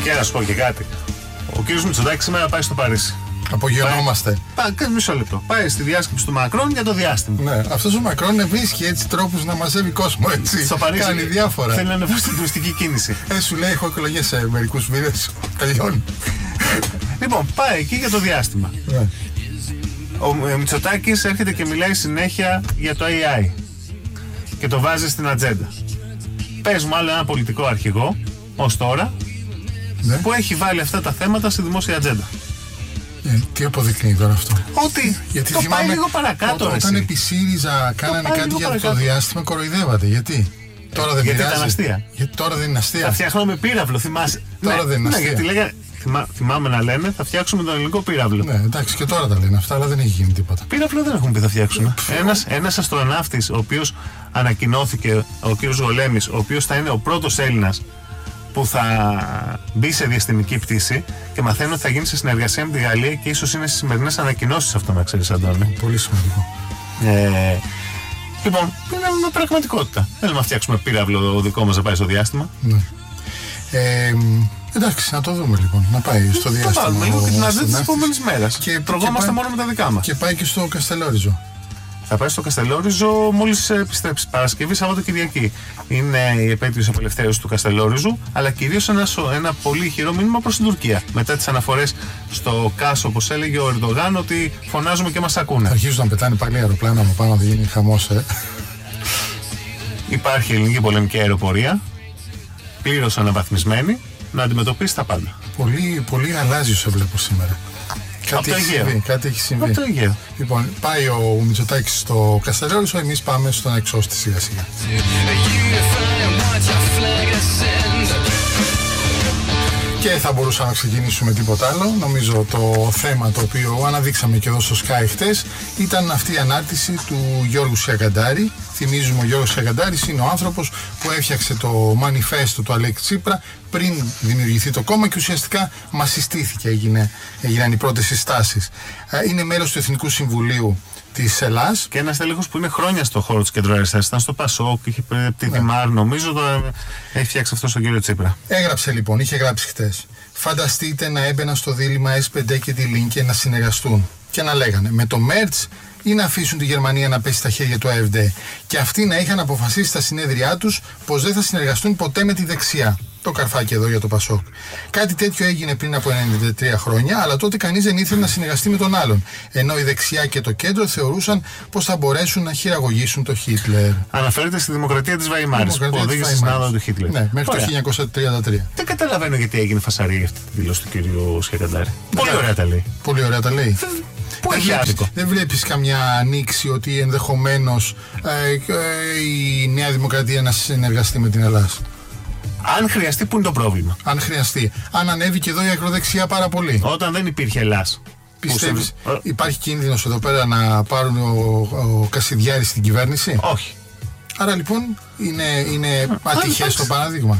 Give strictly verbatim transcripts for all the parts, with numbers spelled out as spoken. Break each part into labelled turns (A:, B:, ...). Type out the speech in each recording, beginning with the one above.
A: Και να σου πω και κάτι. Ο κύριος Μητσοτάκης σήμερα πάει στο Παρίσι.
B: Απογειωνόμαστε.
A: Πάει, πάει, μισό λεπτό. Πάει στη διάσκεψη του Μακρόν για το διάστημα.
B: Ναι, αυτός ο Μακρόν βρίσκει έτσι τρόπους να μαζεύει κόσμο, έτσι.
A: Στο Παρίσι
B: κάνει διάφορα.
A: Θέλει να ανεβάσει την τουριστική κίνηση.
B: Ε, σου λέει: έχω εκλογές σε μερικούς μήνες. Τελειώνει.
A: Λοιπόν, πάει εκεί για το διάστημα.
B: Ναι.
A: Ο Μητσοτάκης έρχεται και μιλάει συνέχεια για το έι άι και το βάζει στην ατζέντα. Πες μου άλλο ένα πολιτικό αρχηγό ως τώρα, ναι, που έχει βάλει αυτά τα θέματα στη δημόσια ατζέντα.
B: Ε, τι αποδεικνύει τώρα αυτό?
A: Ότι
B: γιατί
A: το
B: θυμάμαι,
A: πάει λίγο παρακάτω.
B: Ό, όταν επί ΣΥΡΙΖΑ κάνανε κάτι για παρακάτω. Το διάστημα, κοροϊδεύατε. Γιατί? Τώρα δεν
A: γιατί
B: πειράζει.
A: Ήταν αστεία.
B: Γιατί τώρα δεν είναι αστεία.
A: Θα φτιάχνουμε πύραυλο, θυμάσαι.
B: Τώρα
A: ναι,
B: δεν είναι
A: ναι,
B: αστεία.
A: Γιατί λέγανε, θυμά, θυμάμαι να λένε θα φτιάξουμε τον ελληνικό πύραυλο.
B: Ναι, εντάξει, και τώρα τα λένε αυτά, αλλά δεν έχει γίνει τίποτα.
A: Πύραυλο δεν έχουν πει θα φτιάξουμε. Ένας, ένας αστροναύτης, ο οποίος ανακοινώθηκε, ο κύριος Γολέμης, ο οποίος θα είναι ο πρώτος Έλληνας που θα μπει σε διαστημική πτήση και μαθαίνω ότι θα γίνει σε συνεργασία με τη Γαλλία και ίσως είναι στις σημερινές ανακοινώσεις αυτό, να ξέρεις, Αντώνη.
B: Πολύ σημαντικό.
A: Ε, λοιπόν, είναι μια πραγματικότητα. Θέλουμε να φτιάξουμε πύραυλο δικό μας να πάει στο διάστημα.
B: Ναι. Ε, εντάξει, να το δούμε λοιπόν. Να πάει στο διάστημα.
A: Το βάλουμε λίγο και την αζέτη της επόμενης μέρας.
B: Και
A: τρογόμαστε μόνο με τα δικά μας.
B: Και πάει και στο Καστελόριζο.
A: Θα πάει στο Καστελόριζο μόλις επιστρέψει. Παρασκευή, Σαββατοκυριακή. Είναι η επέτειος απελευθέρωσης του Καστελόριζου, αλλά κυρίως ένα, ένα πολύ ηχηρό μήνυμα προς την Τουρκία. Μετά τις αναφορές στο ΚΑΣ, όπως έλεγε ο Ερντογάν, ότι φωνάζουμε και μας ακούνε.
B: Αρχίζουν να πετάνε πάλι αεροπλάνα από πάνω, δεν γίνει χαμός, ε.
A: Υπάρχει ελληνική πολεμική αεροπορία, πλήρως αναβαθμισμένη, να αντιμετωπίσει τα πάντα.
B: Πολύ, πολύ αλλάζει όσο βλέπω σήμερα. Κάτι έχει, συμβεί, κάτι έχει συμβεί.
A: Από το Αιγαίο.
B: Λοιπόν, πάει ο Μητσοτάκης στο Καστελόριζο, εμείς πάμε στον εξώστη σιγά σιγά. Και θα μπορούσαμε να ξεκινήσουμε τίποτα άλλο. Νομίζω το θέμα το οποίο αναδείξαμε και εδώ στο Sky χτες ήταν αυτή η ανάρτηση του Γιώργου Σιακαντάρη. Θυμίζουμε, ο Γιώργος Σιακαντάρης είναι ο άνθρωπος που έφτιαξε το μανιφέστο του Αλέξη Τσίπρα πριν δημιουργηθεί το κόμμα και ουσιαστικά μας συστήθηκε, έγινε, έγιναν οι πρώτες συστάσεις. Είναι μέλος του Εθνικού Συμβουλίου της Ελλάς.
A: Και ένας τέλεχος που είναι χρόνια στο χώρο της κεντροαριστεράς. Ήταν στο Πασόκ, είχε πει τη ναι. Δημάρ, νομίζω το έχει φτιάξει αυτό στον κύριο Τσίπρα.
B: Έγραψε λοιπόν, είχε γράψει χτες. Φανταστείτε να έμπαιναν στο δίλημμα ες πι ντι και τη Λίνκε να συνεργαστούν και να λέγανε με το Μέρτς ή να αφήσουν τη Γερμανία να πέσει στα χέρια του έι εφ ντι. Και αυτοί να είχαν αποφασίσει στα συνέδριά τους πως δεν θα συνεργαστούν ποτέ με τη δεξιά. Το καρφάκι εδώ για το Πασόκ. Κάτι τέτοιο έγινε πριν από ενενήντα τρία χρόνια, αλλά τότε κανείς δεν ήθελε να συνεργαστεί με τον άλλον. Ενώ η δεξιά και το κέντρο θεωρούσαν πως θα μπορέσουν να χειραγωγήσουν το Χίτλερ.
A: Αναφέρεται στη δημοκρατία της Βαϊμάρης που οδήγησε στην άνοδο του Χίτλερ.
B: Ναι, μέχρι το χίλια εννιακόσια τριάντα τρία.
A: Δεν καταλαβαίνω γιατί έγινε φασαρία αυτή τη δήλωση του κυρίου Σιακαντάρη. Πολύ ωραία τα λέει.
B: Πολύ ωραία τα λέει.
A: Πού έχει άδικο.
B: Δεν βλέπεις καμιά ανοίξη ότι ενδεχομένως ε, ε, η Νέα Δημοκρατία να συνεργαστεί με την Ελλάδα?
A: Αν χρειαστεί, πού είναι το πρόβλημα?
B: Αν χρειαστεί. Αν ανέβει και εδώ η ακροδεξιά πάρα πολύ.
A: Όταν δεν υπήρχε Ελλάς.
B: Πιστεύεις υπάρχει κίνδυνος εδώ πέρα να πάρουν ο, ο Κασιδιάρης στην κυβέρνηση?
A: Όχι.
B: Άρα λοιπόν είναι, είναι ατυχές το παράδειγμα.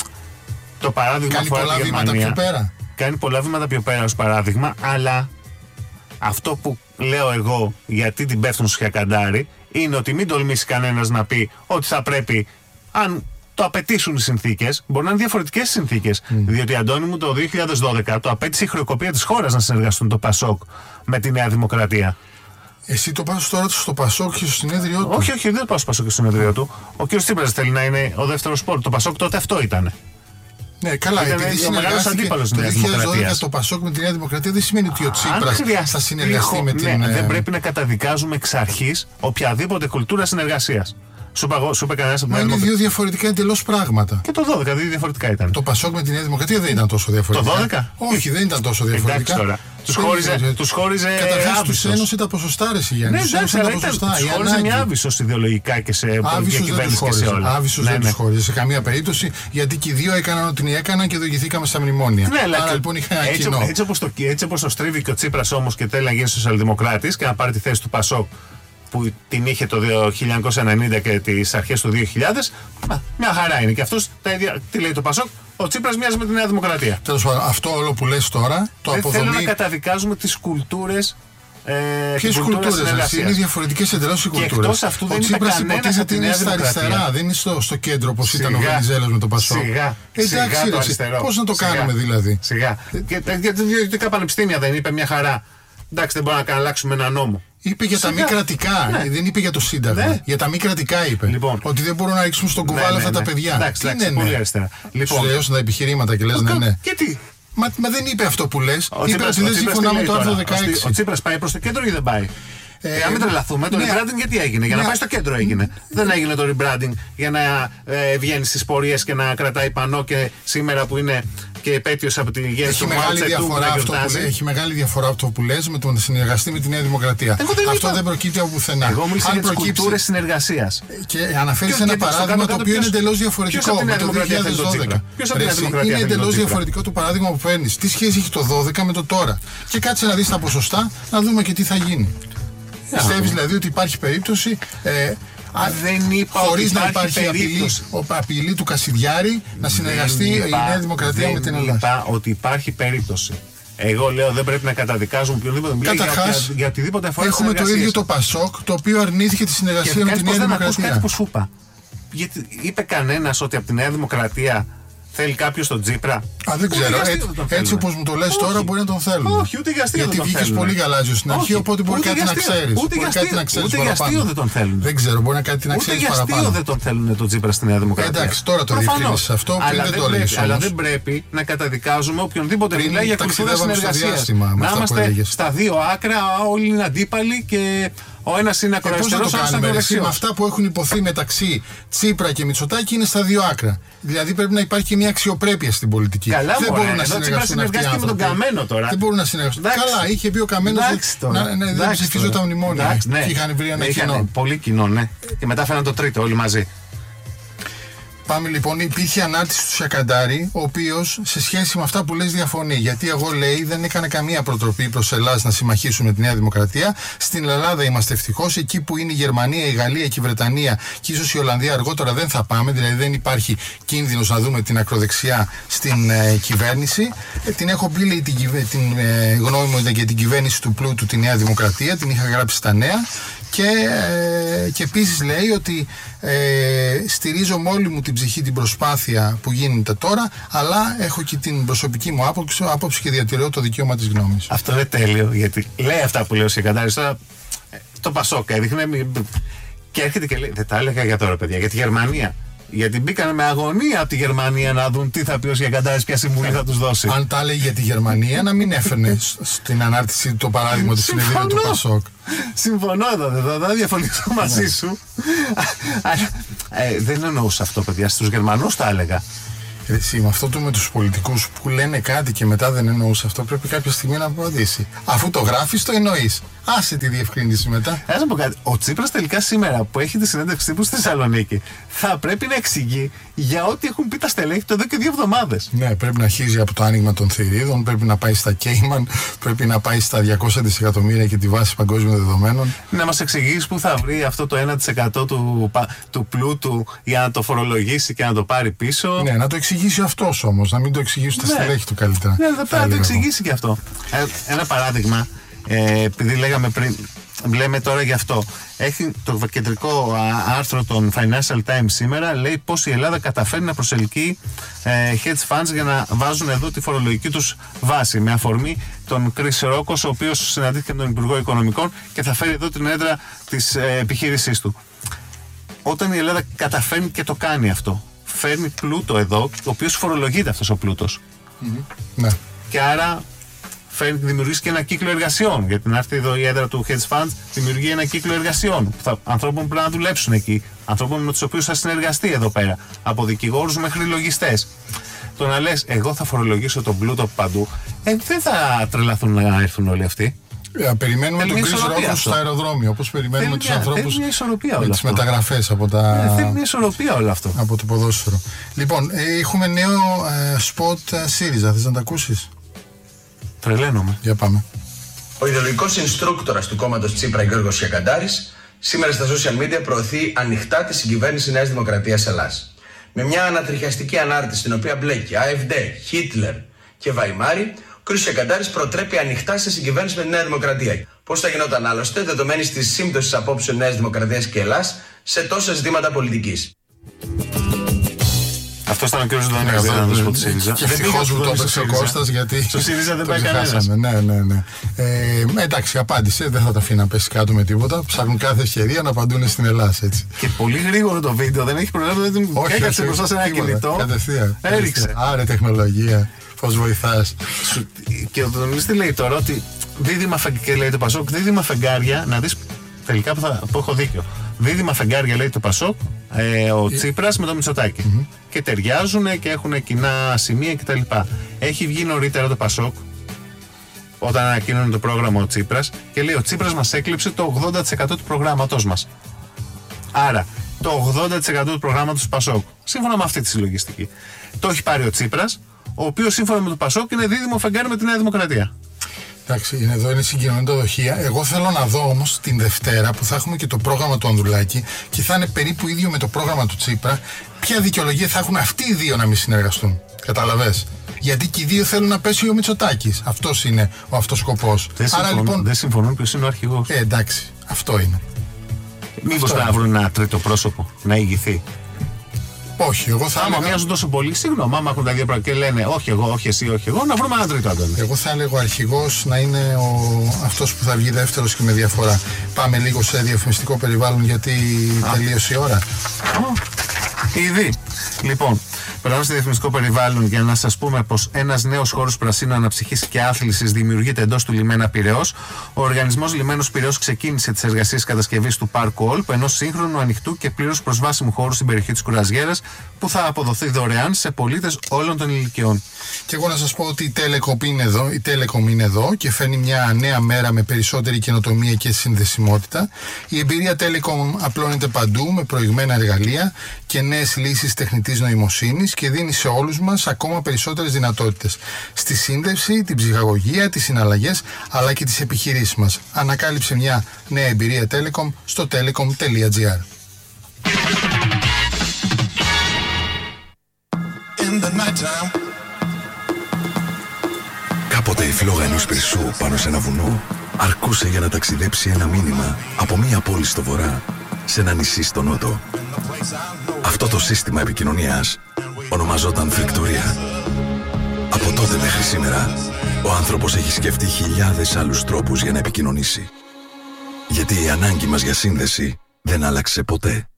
A: Το παράδειγμα
B: κάνει πολλά βήματα πιο πέρα.
A: Κάνει πολλά βήματα πιο πέρα ως παράδειγμα, αλλά αυτό που λέω εγώ γιατί την πέφτουν στο Σιακαντάρη είναι ότι μην τολμήσει κανένας να πει ότι θα πρέπει, αν το απαιτήσουν οι συνθήκες, μπορεί να είναι διαφορετικές συνθήκες. Mm. Διότι, Αντώνη μου, το δύο χιλιάδες δώδεκα το απέτησε η χρεοκοπία της χώρας να συνεργαστούν το Πασόκ με τη Νέα Δημοκρατία.
B: Εσύ το πας τώρα στο Πασόκ και στο συνέδριό του?
A: Όχι, όχι, δεν πάω στο Πασόκ και στο συνέδριό του. Ο κ. Τσίπρας θέλει να είναι ο δεύτερος πόλος. Το Πασόκ τότε αυτό ήταν.
B: Ναι, καλά,
A: ήταν
B: επειδή συνεργάστηκε το δύο χιλιάδες δώδεκα το Πασόκ με τη Νέα Δημοκρατία, δεν σημαίνει ότι ο Τσίπρας θα συνεργαστεί με την...
A: Ναι, δεν πρέπει να καταδικάζουμε εξ αρχής οποιαδήποτε κουλτούρα συνεργασίας. Σου είπα, σου είπα κανένας από
B: την είναι δύο διαφορετικά εντελώς πράγματα.
A: Και το δώδεκα, δύο διαφορετικά ήταν.
B: Το Πασόκ με τη Νέα Δημοκρατία δεν ήταν τόσο διαφορετικά.
A: Το δώδεκα?
B: Όχι, δεν ήταν τόσο διαφορετικά.
A: Εντάξει τώρα. Τους χώριζε, τους χώριζε
B: καταρχάς τους ένωσε τα ποσοστά, ρε Γιάννη.
A: Ναι, εντάξει, αλλά ήταν, τους χώριζε μια άβυσος ιδεολογικά και σε πολιτική κυβέρνηση και σε όλα.
B: Άβυσος δεν τους χώριζε σε καμία περίπτωση, γιατί και οι δύο έκαναν ό,τι έκαναν και οδηγηθήκαμε στα μνημόνια. Άρα λοιπόν είχαν ένα κοινό.
A: Έτσι όπως το στρίβει και ο Τσίπρας όμως και θέλει να γίνει σοσιαλδημοκράτης και να πάρει τη θέση του Πασόκ που την είχε το χίλια εννιακόσια ενενήντα και τις αρχές του δύο χιλιάδες, μια χαρά είναι. Και αυτός, τα ίδια, τι λέει το Πασόκ, ο Τσίπρας μοιάζει με τη Νέα Δημοκρατία.
B: Τέλος πάντων, αυτό όλο που λες τώρα, το
A: δεν
B: αποδομεί...
A: θέλω να καταδικάζουμε τις κουλτούρες Ε,
B: Ποιες κουλτούρες, είναι διαφορετικές εντελώς οι κουλτούρες.
A: Και εκτός αυτού δεν
B: ο Τσίπρας υποτίθεται είναι στα αριστερά, δεν είναι στο, στο κέντρο όπως σιγά, ήταν ο Βενιζέλος με το Πασόκ.
A: Σιγά,
B: Εντάξει,
A: σιγά το
B: αριστερό. Πώς να το σιγά, κάνουμε δηλαδή.
A: Σιγά. Γιατί τα πανεπιστήμια δεν είπε μια χαρά. Εντάξει, δεν μπορούμε να αλλάξουμε ένα νόμο.
B: Είπε για σιγά. τα μη κρατικά, ναι. δεν είπε για το Σύνταγμα. Ναι. Για τα μη κρατικά είπε. Λοιπόν. Ότι δεν μπορούν να ρίξουν στον κουβάλο ναι, ναι, αυτά ναι. τα παιδιά.
A: Εντάξει, εντάξει,
B: ναι,
A: πολύ
B: ναι.
A: αριστερά.
B: Λοιπόν. Σου λέω τα επιχειρήματα και λες ναι, ναι.
A: Και τι.
B: Μα, μα δεν είπε αυτό που λες. Είπε ότι δεν συμφωνά με το άρθρο δεκαέξι.
A: Ο Τσίπρας πάει προς το κέντρο ή δεν πάει? Ε, αν μην τρελαθούμε, το ναι, rebranding γιατί έγινε? Για ναι, να πάει στο κέντρο έγινε. Ναι. Δεν έγινε το rebranding για να ε, βγαίνει στις πορείες και να κρατάει πανό και σήμερα που είναι και επέτειος από τη γέννηση του Μάου.
B: Έχει μεγάλη διαφορά αυτό που λες με το να συνεργαστεί με τη Νέα Δημοκρατία.
A: Δεν
B: αυτό είπα. δεν προκύπτει από πουθενά.
A: Εγώ μίλησα για τις κουλτούρες συνεργασίας.
B: Και αναφέρεις ένα παράδειγμα το οποίο είναι εντελώς διαφορετικό με το δύο χιλιάδες δώδεκα. Είναι εντελώς διαφορετικό το παράδειγμα που παίρνεις. Τι σχέση έχει το δώδεκα με το τώρα? Και κάτσε να δεις τα ποσοστά, να δούμε και τι θα γίνει. Πιστεύεις δηλαδή ότι υπάρχει περίπτωση ε,
A: δεν είπα
B: χωρίς
A: ότι
B: να υπάρχει απειλή, απειλή του Κασιδιάρη να συνεργαστεί είπα, η Νέα Δημοκρατία με την Ελλάδα?
A: Δεν είπα ότι υπάρχει περίπτωση. Εγώ λέω δεν πρέπει να καταδικάζουν οποιονδήποτε μιλάει για, για, για οτιδήποτε αφορά.
B: Έχουμε το ίδιο το Πασόκ, το οποίο αρνήθηκε τη συνεργασία με τη Νέα Δημοκρατία.
A: Κάτι που σου είπα. Γιατί είπε κανένας ότι από τη Νέα Δημοκρατία θέλει κάποιος τον Τσίπρα?
B: Α, δεν ξέρω. Ε, έτσι όπως μου το λες τώρα μπορεί να τον θέλουν.
A: Όχι, ούτε για αστείο.
B: Γιατί βγήκες πολύ γαλάζιο στην αρχή, οπότε μπορεί κάτι να ξέρεις.
A: Ούτε για αστείο δεν τον θέλουν.
B: Δεν ξέρω, μπορεί να κάτι να ξέρεις παραπάνω.
A: Ούτε για αστείο δεν τον θέλουν τον Τσίπρα στη Νέα Δημοκρατία.
B: Εντάξει, τώρα το διευκρίνησες αυτό, πριν δεν το έλεγες όμως.
A: Αλλά δεν πρέπει να καταδικάζουμε οποιονδήποτε μιλάει για κουλτούρα συνεργασίας.
B: Να
A: είμαστε στα δύο άκρα, όλοι είναι αντίπαλοι και ο ένας είναι ακροαριστερός, ο άλλος είναι ακροδεξιός.
B: Αυτά που έχουν υποθεί μεταξύ Τσίπρα και Μητσοτάκη είναι στα δύο άκρα. Δηλαδή πρέπει να υπάρχει και μια αξιοπρέπεια στην πολιτική.
A: Καλά,
B: δεν
A: μωρέ,
B: μπορούν να συνεργαστούν αυτοί οι άνθρωποι.
A: Με τον Καμένο τώρα.
B: Δεν μπορούν να συνεργαστούν. Καλά, είχε πει ο Καμένος να δεν ψηφίζω τα μνημόνια.
A: Ναι.
B: Και είχαν βρει ένα κοινό.
A: Πολύ κοινό, ναι. Και μετά φέραν το τρίτο όλοι μαζί.
B: Πάμε λοιπόν, υπήρχε ανάρτηση του Σακαντάρη, ο οποίος σε σχέση με αυτά που λες διαφωνεί. Γιατί εγώ λέει δεν έκανε καμία προτροπή προς Ελλάς να συμμαχίσουν με τη Νέα Δημοκρατία. Στην Ελλάδα είμαστε ευτυχώς. Εκεί που είναι η Γερμανία, η Γαλλία και η Βρετανία και ίσως η Ολλανδία αργότερα δεν θα πάμε. Δηλαδή δεν υπάρχει κίνδυνος να δούμε την ακροδεξιά στην ε, κυβέρνηση. Ε, την έχω πει λέει, την, την ε, γνώμη μου για την κυβέρνηση του πλούτου τη Νέα Δημοκρατία. Την είχα γράψει στα νέα. Και, ε, και επίσης λέει ότι ε, στηρίζω με όλη μου την ψυχή την προσπάθεια που γίνεται τώρα, αλλά έχω και την προσωπική μου άποψη, άποψη και διατηρώ το δικαίωμα της γνώμης.
A: Αυτό είναι τέλειο, γιατί λέει αυτά που λέει ο Σιακαντάρης τώρα, το Πασόκ έδειχνε και έρχεται και λέει, δεν τα έλεγα για τώρα παιδιά, για τη Γερμανία. Γιατί μπήκαν με αγωνία από τη Γερμανία να δουν τι θα πει ο Σιακαντάρης, ποια συμβουλή θα τους δώσει.
B: Αν τα έλεγε για τη Γερμανία, να μην έφερνε στην ανάρτηση το παράδειγμα της συνεδρίου του Πασόκ.
A: Συμφωνώ εδώ, εδώ, δεν διαφωνήσω μαζί σου. ε, δεν εννοούσα αυτό, παιδιά. Στους Γερμανούς τα έλεγα.
B: Εσύ, με αυτό το με τους πολιτικούς που λένε κάτι και μετά δεν εννοούσε αυτό, πρέπει κάποια στιγμή να απαντήσει. Αφού το γράφεις, το εννοείς. Άσε τη διευκρίνηση μετά.
A: Ας να πω κάτι. Ο Τσίπρας τελικά σήμερα που έχει τη συνέντευξη τύπου στη Θεσσαλονίκη θα πρέπει να εξηγεί για ό,τι έχουν πει τα στελέχη του εδώ και δύο εβδομάδες.
B: Ναι, πρέπει να αρχίζει από το άνοιγμα των θηρίδων, πρέπει να πάει στα Κέιμαν, πρέπει να πάει στα διακόσια δισεκατομμύρια και τη βάση παγκόσμιων δεδομένων.
A: Να μας εξηγήσει που θα βρει αυτό το ένα τοις εκατό του, του πλούτου για να το φορολογήσει και να το πάρει πίσω.
B: Ναι, να το εξηγήσει αυτός όμως, να μην το εξηγήσει τα ναι. στελέχη του καλύτερα.
A: Ναι, θα πρέπει να το εξηγήσει και αυτό. Ε, ένα παράδειγμα. Ε, επειδή λέγαμε πριν, λέμε τώρα γι' αυτό. Έχει το κεντρικό άρθρο των Financial Times σήμερα, λέει πως η Ελλάδα καταφέρει να προσελκύει ε, hedge funds για να βάζουν εδώ τη φορολογική τους βάση. Με αφορμή τον Chris Rockos, ο οποίος συναντήθηκε με τον Υπουργό Οικονομικών και θα φέρει εδώ την έδρα της ε, επιχείρησής του. Όταν η Ελλάδα καταφέρνει και το κάνει αυτό, φέρνει πλούτο εδώ, ο οποίος φορολογείται αυτός ο πλούτος.
B: Mm-hmm. Ναι.
A: Και άρα φέρνει, δημιουργήσει και ένα κύκλο εργασιών. Γιατί να έρθει εδώ η έδρα του hedge funds, δημιουργεί ένα κύκλο εργασιών. Θα, ανθρώπων που πρέπει να δουλέψουν εκεί. Ανθρώπων με τους οποίους θα συνεργαστεί εδώ πέρα. Από δικηγόρους μέχρι λογιστές. Το να λες, εγώ θα φορολογήσω τον πλούτο παντού, ε, δεν θα τρελαθούν να έρθουν όλοι αυτοί.
B: Ε, περιμένουμε τον Chris Rockos στο αεροδρόμιο, όπως περιμένουμε τους ανθρώπους με τις μεταγραφές από τα...
A: Ε, θέλει μια ισορροπία όλο αυτό.
B: Από το ποδόσφαιρο. Λοιπόν, ε, έχουμε νέο ε, spot ε, ΣΥΡΙΖΑ, θες να τα ακούσεις?
A: Τρελαίνομαι.
B: Για πάμε.
C: Ο ιδεολογικός инστρούκτορας του κόμματος Τσίπρα, Γιώργος Σιακαντάρης, σήμερα στα social media προωθεί ανοιχτά τη συγκυβέρνηση Νέας Δημοκρατίας Ελλάς. Με μια ανατριχιαστική ανάρτηση στην οποία μπλέκει AfD, Χίτλερ και Βαϊμάρι, ο κ. Σιακαντάρης προτρέπει ανοιχτά σε συγκυβέρνηση με τη Νέα Δημοκρατία. Πώς θα γινόταν άλλωστε, δεδομένη τη σύμπτωση απόψεων Νέας Δημοκρατίας και Ελλάς σε τόσα ζητήματα πολιτικής.
A: Αυτό ήταν ο κ. Ζωντανέας, δεν ήταν από τη ΣΥΡΙΖΑ.
B: Και ευτυχώς μου το έπαιξε ο Κώστας, γιατί
A: στο ΣΥΡΙΖΑ δεν πάει κανένας.
B: Ναι, ναι, ναι. Ε, εντάξει, απάντησε, δεν θα τα αφήνει να πέσει κάτω με τίποτα. Ψάχνουν κάθε ευκαιρία να απαντούν στην Ελλάδα, έτσι.
A: Και πολύ γρήγορο το βίντεο, δεν έχει προλάβει.
B: Όχι,
A: έκατσε μπροστά σε ένα κινητό.
B: Κατευθείαν.
A: Έριξε.
B: Άρε τεχνολογία, πώς βοηθάς.
A: Και ο Δονής τι λέει τώρα, ότι δίδυμα φεγγάρια, λέει το Πασόκ, δίδυμα φεγγάρια, να δεις τελικά που, θα, που έχω δίκιο. Δίδυμα φεγγάρια, λέει το Πασόκ, ε, ο Τσίπρας με το Μητσοτάκη. Mm-hmm. Και ταιριάζουν και έχουν κοινά σημεία κτλ. Έχει βγει νωρίτερα το Πασόκ, όταν ανακοίνωνε το πρόγραμμα ο Τσίπρας, και λέει: ο Τσίπρας μας έκλειψε το ογδόντα τοις εκατό του προγράμματός μας. Άρα, το ογδόντα τοις εκατό του προγράμματος του Πασόκ, σύμφωνα με αυτή τη συλλογιστική, το έχει πάρει ο Τσίπρας, ο οποίος σύμφωνα με το Πασόκ είναι δίδυμο φεγγάρι με τη Νέα Δημοκρατία.
B: Εντάξει, είναι εδώ, είναι συγκοινωνία δοχεία. Εγώ θέλω να δω όμως την Δευτέρα που θα έχουμε και το πρόγραμμα του Ανδρουλάκη και θα είναι περίπου ίδιο με το πρόγραμμα του Τσίπρα. Ποια δικαιολογία θα έχουν αυτοί οι δύο να μην συνεργαστούν. Καταλαβες. Γιατί και οι δύο θέλουν να πέσει ο Μητσοτάκης. Αυτός είναι ο αυτός σκοπός.
A: Δεν συμφωνούν, λοιπόν... δεν συμφωνούν ποιος είναι ο αρχηγός.
B: Ε, εντάξει, αυτό είναι.
A: Μήπως θα βρουν ένα τρίτο πρόσωπο να ηγηθεί.
B: Όχι, εγώ θα
A: άμα
B: έλεγα...
A: μοιάζουν τόσο πολύ, συγγνώμη, άμα έχουν τα δύο πράγματα και λένε όχι εγώ, όχι εσύ, όχι εγώ, να βρούμε έναν τρίτο άτομο.
B: Εγώ θα έλεγα ο αρχηγός να είναι ο... αυτός που θα βγει δεύτερος και με διαφορά. Πάμε λίγο σε διαφημιστικό περιβάλλον, γιατί Α. τελείωσε η ώρα.
A: Ήδη. Λοιπόν, περνάμε στο διαφημιστικό περιβάλλον για να σας πούμε πως ένας νέος χώρος πρασίνου αναψυχής και άθλησης δημιουργείται εντός του λιμένα Πειραιώς. Ο οργανισμός Λιμένος Πειραιώς ξεκίνησε τις εργασίες κατασκευής του πάρκου Όλπ, ενός σύγχρονου, ανοιχτού και πλήρως προσβάσιμου χώρου στην περιοχή της Κουραζιέρας, που θα αποδοθεί δωρεάν σε πολίτες όλων των ηλικιών.
B: Και εγώ να σας πω ότι η Telecom είναι εδώ, η Telecom είναι εδώ και φέρνει μια νέα μέρα με περισσότερη καινοτομία και συνδεσιμότητα. Η εμπειρία Telecom απλώνεται παντού με προηγμένα εργαλεία και νέες λύσεις τεχνητής νοημοσύνης και δίνει σε όλους μας ακόμα περισσότερες δυνατότητες στη σύνδεση, την ψυχαγωγία, τις συναλλαγές αλλά και τις επιχειρήσεις μας. Ανακάλυψε μια νέα εμπειρία Telecom στο telecom τελεία gr.
D: Κάποτε η φλόγα ενός πυρσού πάνω σε ένα βουνό αρκούσε για να ταξιδέψει ένα μήνυμα από μία πόλη στο βορρά σε ένα νησί στο νότο. Αυτό το σύστημα επικοινωνίας ονομαζόταν Βικτωρία. Από τότε μέχρι σήμερα ο άνθρωπος έχει σκεφτεί χιλιάδες άλλους τρόπους για να επικοινωνήσει. Γιατί η ανάγκη μας για σύνδεση δεν άλλαξε ποτέ.